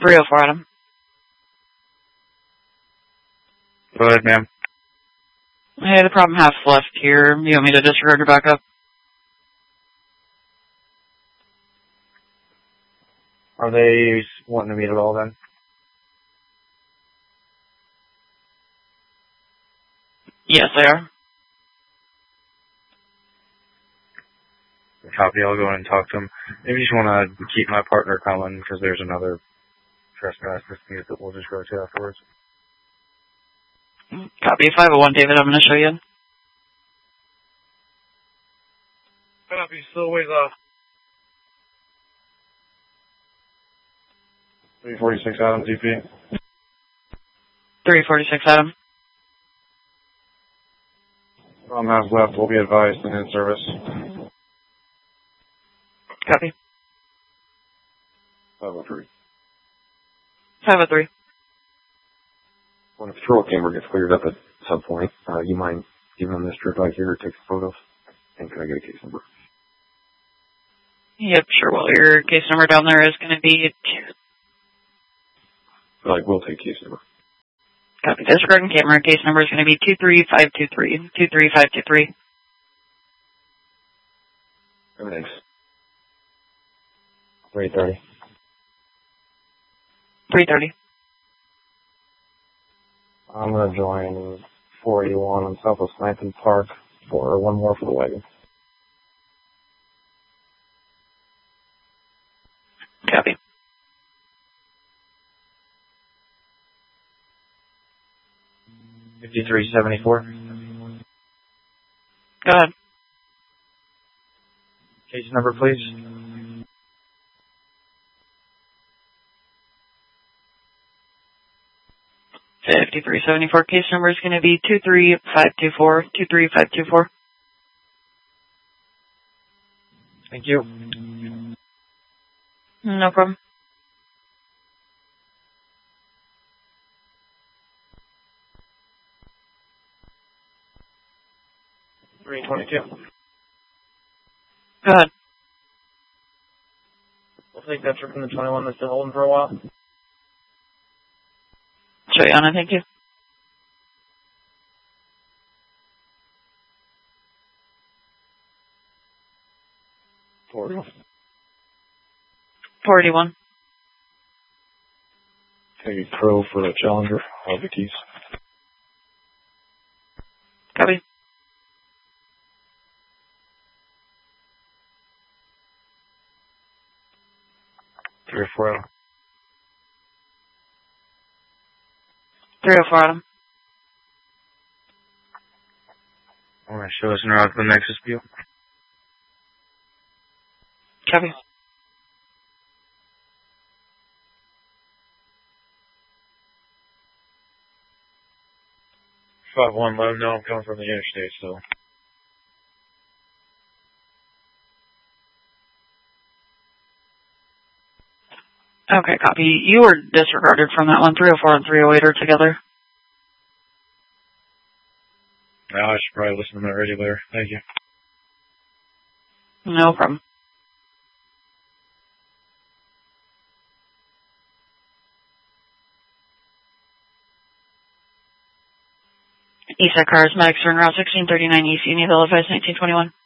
304, Adam. Go ahead, ma'am. Hey, the problem half's left here. You want me to disregard your backup? Are they wanting to meet at all then? Yes, they are. Copy, I'll go in and talk to them. Maybe you just want to keep my partner coming because there's another trespass dispute that we'll just go to afterwards. Copy. 501, David, I'm going to show you. Copy, still ways off. 346 Adam, DP. 346, Adam. Problem half left, we'll be advised and in service. Copy. 503. 503. When the patrol camera gets cleared up at some point, you mind giving them this strip right here, take some photos, and can I get a case number? Yep, sure. Well, your case number down there is going to be... We'll take case number. Copy. Disregarding camera. Case number is going to be 23523. 23523. Everything's 330. 330. I'm going to join 481 on Southwest 9th and Park for one more for the wagon. Copy. $53.74. Go ahead. Case number, please. $53.74. Case number is going to be 23524. 23524. Thank you. No problem. $322. Go ahead. We'll take that trip from the 21 that's been holding for a while. Show you on it, thank you. $481. 481. Take a Crow for the Challenger. I'll have the keys. Copy. Three or four. 304, Adam. I want to show us in route to the next dispute. Copy. Five one, let them know I'm coming from the interstate, so. Okay, copy. You were disregarded from that one. 304 and 308 are together. Now I should probably listen to my radio later. Thank you. No problem. Eastside Cars, Medics are in Route 1639 East Union, LFS 1921.